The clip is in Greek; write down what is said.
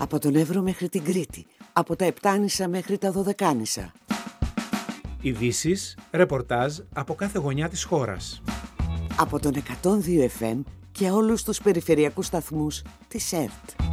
Από τον Εύρο μέχρι την Κρήτη, από τα Επτάνησα μέχρι τα Δωδεκάνησα. Ειδήσεις, ρεπορτάζ από κάθε γωνιά της χώρας. Από τον 102 FM και όλους τους περιφερειακούς σταθμούς της ΕΡΤ.